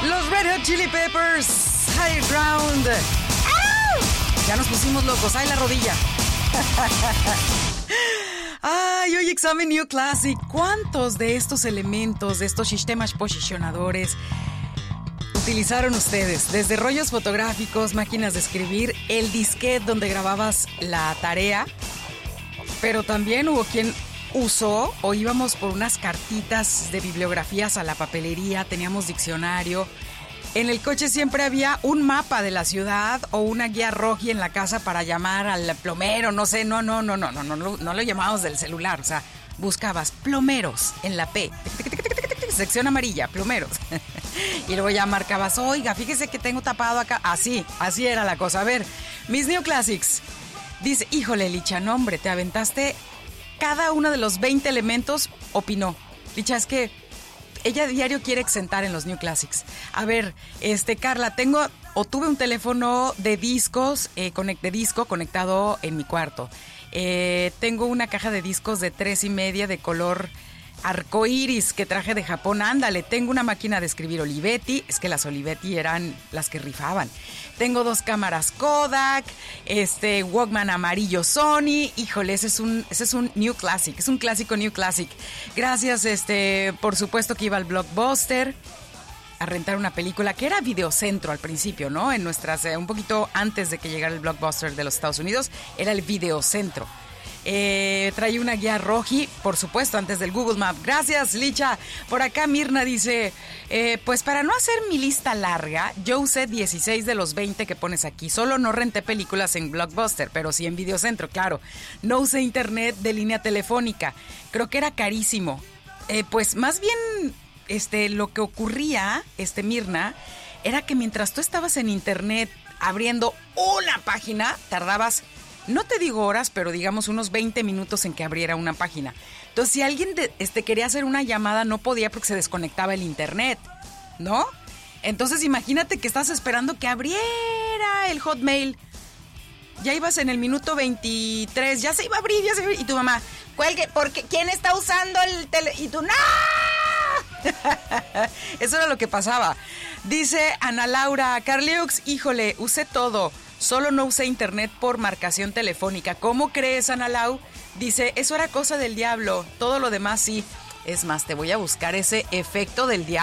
Los Red Hot Chili Peppers, Higher Ground. ¡Au! Ya nos pusimos locos. ¡Ay, la rodilla! Ay, hoy examen New Classic. ¿Cuántos de estos elementos, de estos sistemas posicionadores utilizaron ustedes? Desde rollos fotográficos, máquinas de escribir, el disquete donde grababas la tarea, pero también hubo quien usó o íbamos por unas cartitas de bibliografías a la papelería, teníamos diccionario. En el coche siempre había un mapa de la ciudad o una guía roji en la casa para llamar al plomero, no sé, no lo llamábamos del celular, o sea, buscabas plomeros en la P, sección amarilla, plomeros. Y luego ya marcabas, oiga, fíjese que tengo tapado acá. Así era la cosa. A ver, mis New Classics. Dice, híjole, Licha, no hombre, te aventaste cada uno de los 20 elementos, opinó. Licha, es que ella diario quiere exentar en los New Classics. A ver, Carla, tuve un teléfono de discos, de disco conectado en mi cuarto. Tengo una caja de discos de 3.5 de color arcoíris que traje de Japón. Ándale, tengo una máquina de escribir Olivetti. Es que las Olivetti eran las que rifaban. Tengo 2 cámaras Kodak, Walkman amarillo Sony. Híjole, ese es un New Classic, es un clásico New Classic. Gracias, por supuesto que iba al Blockbuster a rentar una película que era Videocentro al principio, ¿no? En nuestras, un poquito antes de que llegara el Blockbuster de los Estados Unidos, era el Videocentro. Trae una guía roji, por supuesto, antes del Google Map. Gracias, Licha. Por acá Mirna dice, pues para no hacer mi lista larga, yo usé 16 de los 20 que pones aquí. Solo no renté películas en Blockbuster, pero sí en Videocentro, claro. No usé internet de línea telefónica. Creo que era carísimo. Pues más bien, lo que ocurría, Mirna, era que mientras tú estabas en internet abriendo una página, tardabas, no te digo horas, pero digamos unos 20 minutos en que abriera una página. Entonces, si alguien quería hacer una llamada, no podía porque se desconectaba el internet, ¿no? Entonces, imagínate que estás esperando que abriera el Hotmail. Ya ibas en el minuto 23, ya se iba a abrir, y tu mamá, cuelgue, porque ¿quién está usando el teléfono? Y tú, ¡no! Eso era lo que pasaba. Dice Ana Laura, Carliux, híjole, usé todo. Solo no usé internet por marcación telefónica. ¿Cómo crees, Ana Lau? Dice, eso era cosa del diablo. Todo lo demás sí. Es más, te voy a buscar ese efecto del diablo.